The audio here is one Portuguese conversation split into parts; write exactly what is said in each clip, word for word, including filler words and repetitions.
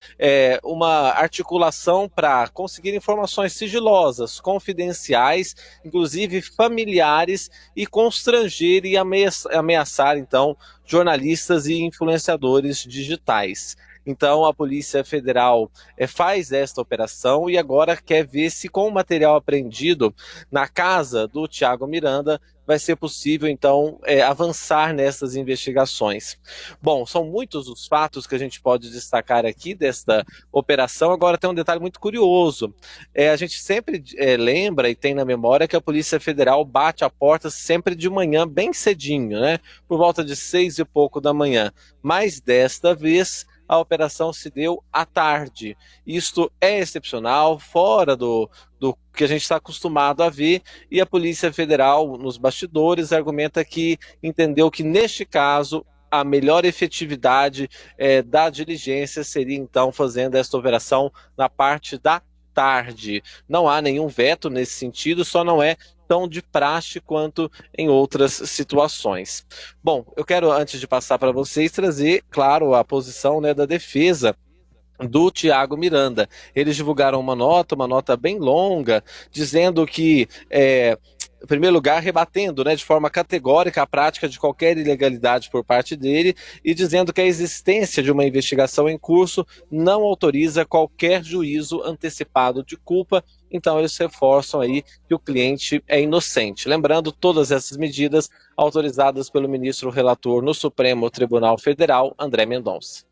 é, uma articulação para conseguir informações sigilosas, confidenciais, inclusive familiares, e constranger e ameaçar, ameaçar então, jornalistas e influenciadores digitais. Então a Polícia Federal é, faz esta operação e agora quer ver se com o material apreendido na casa do Thiago Miranda vai ser possível então é, avançar nessas investigações. Bom, são muitos os fatos que a gente pode destacar aqui desta operação. Agora tem um detalhe muito curioso. É, a gente sempre é, lembra e tem na memória que a Polícia Federal bate a porta sempre de manhã, bem cedinho, né? Por volta de seis e pouco da manhã. Mas desta vez a operação se deu à tarde. Isto é excepcional, fora do, do que a gente está acostumado a ver, e a Polícia Federal, nos bastidores, argumenta que entendeu que, neste caso, a melhor efetividade eh, da diligência seria, então, fazendo esta operação na parte da tarde. Não há nenhum veto nesse sentido, só não é tão de praxe quanto em outras situações. Bom, eu quero, antes de passar para vocês, trazer, claro, a posição, né, da defesa do Thiago Miranda. Eles divulgaram uma nota, uma nota bem longa, dizendo que, é, em primeiro lugar, rebatendo, né, de forma categórica a prática de qualquer ilegalidade por parte dele e dizendo que a existência de uma investigação em curso não autoriza qualquer juízo antecipado de culpa. Então eles reforçam aí que o cliente é inocente. Lembrando, todas essas medidas autorizadas pelo ministro relator no Supremo Tribunal Federal, André Mendonça.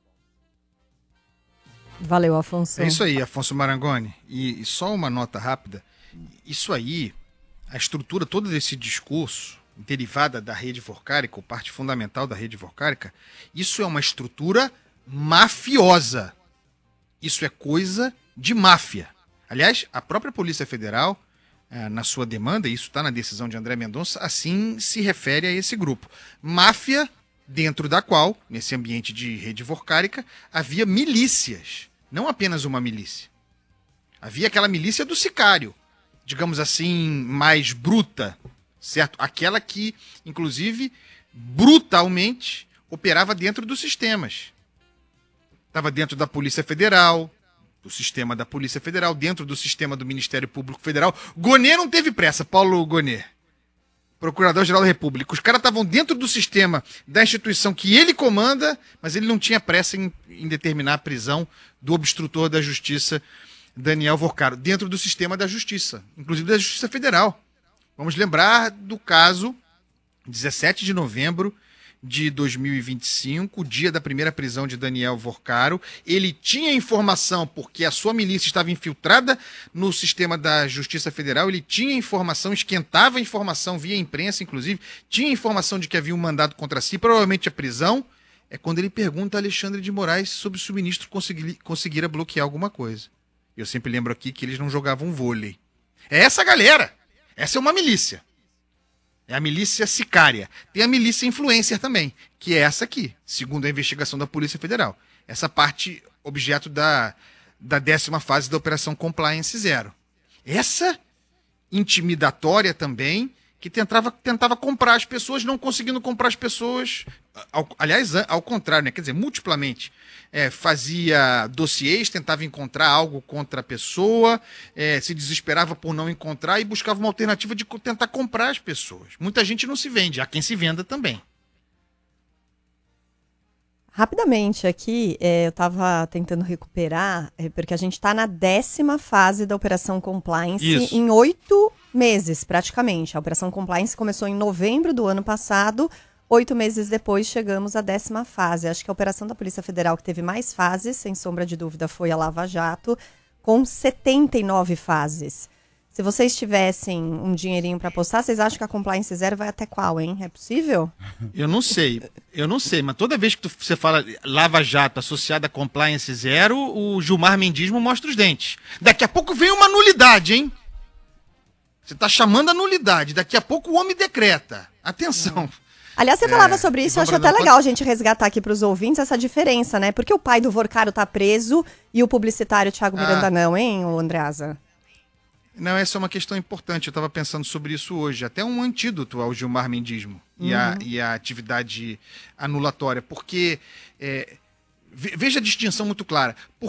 Valeu, Afonso. É isso aí, Afonso Marangoni. E, e só uma nota rápida. Isso aí, a estrutura toda desse discurso, derivada da rede vorkárica, ou parte fundamental da rede vorkárica, isso é uma estrutura mafiosa. Isso é coisa de máfia. Aliás, a própria Polícia Federal, na sua demanda, e isso está na decisão de André Mendonça, assim se refere a esse grupo. Máfia, dentro da qual, nesse ambiente de rede vorkárica, havia milícias. Não apenas uma milícia. Havia aquela milícia do sicário, digamos assim, mais bruta, certo? Aquela que, inclusive, brutalmente operava dentro dos sistemas. Estava dentro da Polícia Federal, do sistema da Polícia Federal, dentro do sistema do Ministério Público Federal. Gonet não teve pressa, Paulo Gonet, Procurador-Geral da República. Os caras estavam dentro do sistema da instituição que ele comanda, mas ele não tinha pressa em, em determinar a prisão do obstrutor da Justiça, Daniel Vorcaro, dentro do sistema da Justiça, inclusive da Justiça Federal. Vamos lembrar do caso, dezessete de novembro de dois mil e vinte e cinco, dia da primeira prisão de Daniel Vorcaro. Ele tinha informação, porque a sua milícia estava infiltrada no sistema da Justiça Federal, ele tinha informação, esquentava a informação via imprensa, inclusive, tinha informação de que havia um mandado contra si, provavelmente a prisão. É quando ele pergunta a Alexandre de Moraes sobre se o ministro consegui, conseguira bloquear alguma coisa. Eu sempre lembro aqui que eles não jogavam vôlei. É essa galera! Essa é uma milícia. É a milícia sicária. Tem a milícia influencer também, que é essa aqui, segundo a investigação da Polícia Federal. Essa parte objeto da, da décima fase da Operação Compliance Zero. Essa intimidatória também, que tentava, tentava comprar as pessoas, não conseguindo comprar as pessoas, ao, aliás, ao contrário, né? Quer dizer, multiplamente. É, fazia dossiês, tentava encontrar algo contra a pessoa, é, se desesperava por não encontrar e buscava uma alternativa de tentar comprar as pessoas. Muita gente não se vende, há quem se venda também. Rapidamente aqui, é, eu estava tentando recuperar, é, porque a gente está na décima fase da Operação Compliance. Isso. Em oito meses, praticamente. A Operação Compliance começou em novembro do ano passado. Oito meses depois, chegamos à décima fase. Acho que a operação da Polícia Federal que teve mais fases, sem sombra de dúvida, foi a Lava Jato, com setenta e nove fases. Se vocês tivessem um dinheirinho para apostar, vocês acham que a Compliance Zero vai até qual, hein? É possível? Eu não sei, eu não sei, mas toda vez que tu, você fala Lava Jato associada a Compliance Zero, o Gilmar Mendismo mostra os dentes. Daqui a pouco vem uma nulidade, hein? Você tá chamando a nulidade, daqui a pouco o homem decreta. Atenção. Hum. Aliás, você é, falava sobre isso, eu acho até legal a gente resgatar aqui para os ouvintes essa diferença, né? Porque o pai do Vorcaro tá preso e o publicitário Thiago Miranda ah. não, hein, Andreasa? Não, essa é uma questão importante, eu estava pensando sobre isso hoje. Até um antídoto ao Gilmar Mendismo uhum. e, a, e a atividade anulatória. Porque, é, veja a distinção muito clara. Por que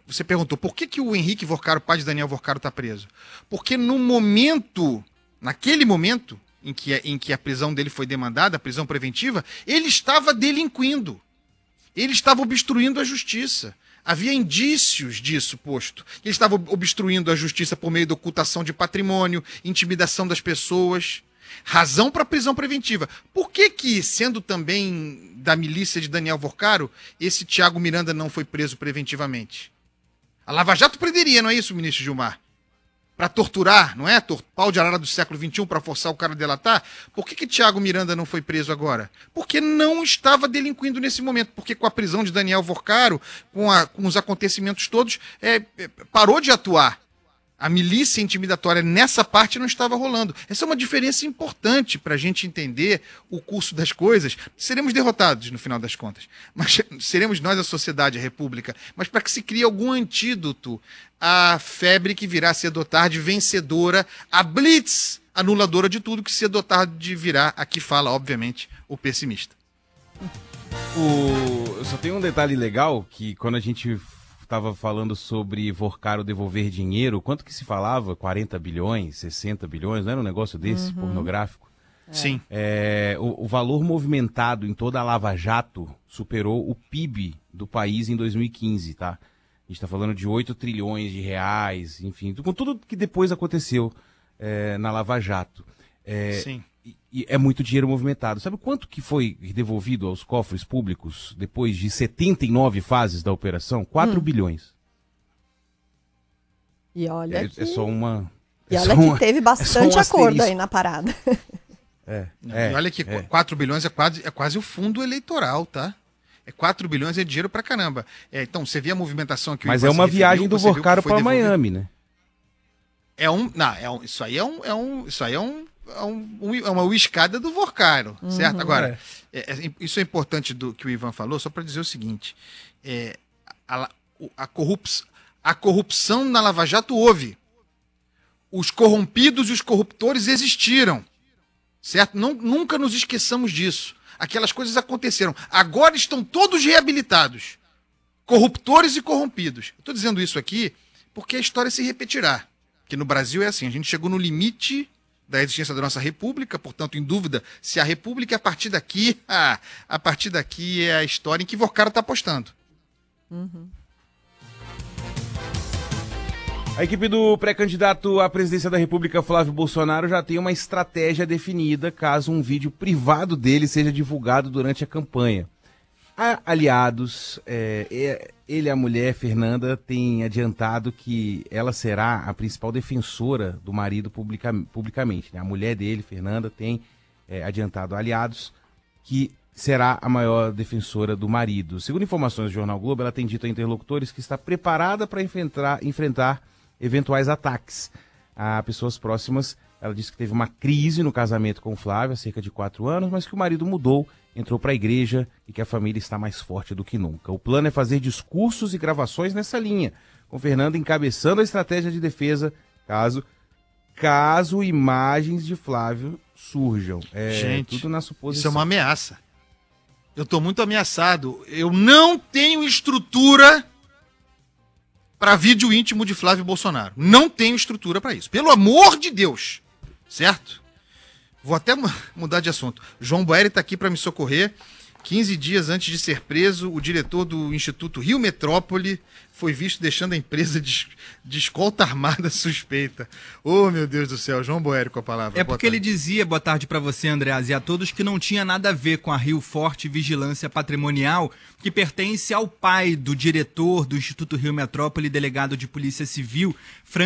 você perguntou, por que, que o Henrique Vorcaro, pai de Daniel Vorcaro, está preso? Porque no momento, naquele momento em que, em que a prisão dele foi demandada, a prisão preventiva, ele estava delinquindo. Ele estava obstruindo a justiça. Havia indícios disso posto. Ele estava obstruindo a justiça por meio de ocultação de patrimônio, intimidação das pessoas. Razão para prisão preventiva. Por que que, sendo também da milícia de Daniel Vorcaro, esse Tiago Miranda não foi preso preventivamente? A Lava Jato prenderia, não é isso, ministro Gilmar? Para torturar, não é? Pau de arara do século vinte e um para forçar o cara a delatar? Por que que Tiago Miranda não foi preso agora? Porque não estava delinquindo nesse momento. Porque com a prisão de Daniel Vorcaro, com, a, com os acontecimentos todos, é, é, parou de atuar. A milícia intimidatória nessa parte não estava rolando. Essa é uma diferença importante para a gente entender o curso das coisas. Seremos derrotados no final das contas. Mas seremos nós, a sociedade, a república. Mas para que se crie algum antídoto à febre que virá cedo ou tarde vencedora, a blitz anuladora de tudo que cedo ou tarde virá. Aqui fala, obviamente, o pessimista. O... Só tem um detalhe legal que quando a gente estava falando sobre Vorcaro devolver dinheiro, quanto que se falava? quarenta bilhões, sessenta bilhões, não era um negócio desse, uhum. pornográfico? É. Sim. É, o, o valor movimentado em toda a Lava Jato superou o P I B do país em dois mil e quinze, tá? A gente está falando de oito trilhões de reais, enfim, com tudo que depois aconteceu é, na Lava Jato. É, Sim. E, e é muito dinheiro movimentado. Sabe quanto que foi devolvido aos cofres públicos depois de setenta e nove fases da operação? quatro hum. bilhões. E olha é, que... é só uma... E é olha uma, que teve bastante é um acordo aí na parada. É, é, e olha que é. quatro bilhões é quase, é quase o fundo eleitoral, tá? É quatro bilhões é dinheiro pra caramba. É, então, você vê a movimentação que o Mas Ivan é uma referiu, viagem do Vorcaro para Miami, né? É um, não, é um, isso aí é um, é um, isso aí é um, é, um, é uma uiscada do Vorcaro, uhum, certo? Agora, é. É, é, isso é importante do que o Ivan falou, só para dizer o seguinte: é, a, a, corrup, a corrupção na Lava Jato houve. Os corrompidos e os corruptores existiram, certo? Não, nunca nos esqueçamos disso. Aquelas coisas aconteceram. Agora estão todos reabilitados, corruptores e corrompidos. Estou dizendo isso aqui porque a história se repetirá. Que no Brasil é assim, a gente chegou no limite da existência da nossa república, portanto, em dúvida se a república, a partir daqui, ah, a partir daqui é a história em que Vorcaro está apostando. Uhum. A equipe do pré-candidato à presidência da República, Flávio Bolsonaro, já tem uma estratégia definida caso um vídeo privado dele seja divulgado durante a campanha. A aliados, é, ele e a mulher, Fernanda, têm adiantado que ela será a principal defensora do marido publica, publicamente. Né? A mulher dele, Fernanda, tem é, adiantado a aliados que será a maior defensora do marido. Segundo informações do Jornal Globo, ela tem dito a interlocutores que está preparada para enfrentar, enfrentar eventuais ataques a pessoas próximas. Ela disse que teve uma crise no casamento com o Flávio há cerca de quatro anos, mas que o marido mudou, entrou para a igreja e que a família está mais forte do que nunca. O plano é fazer discursos e gravações nessa linha, com Fernanda encabeçando a estratégia de defesa caso, caso imagens de Flávio surjam. É, Gente, tudo na suposição. Isso é uma ameaça. Eu estou muito ameaçado. Eu não tenho estrutura para vídeo íntimo de Flávio Bolsonaro. Não tenho estrutura para isso. Pelo amor de Deus. Certo? Vou até mudar de assunto. João Boeri está aqui para me socorrer. quinze dias antes de ser preso, o diretor do Instituto Rio Metrópole foi visto deixando a empresa de, de escolta armada suspeita. Oh, meu Deus do céu. João Boeri com a palavra. É porque ele dizia, boa tarde para você, Andreas, e a todos, que não tinha nada a ver com a Rio Forte Vigilância Patrimonial, que pertence ao pai do diretor do Instituto Rio Metrópole, delegado de Polícia Civil, Fran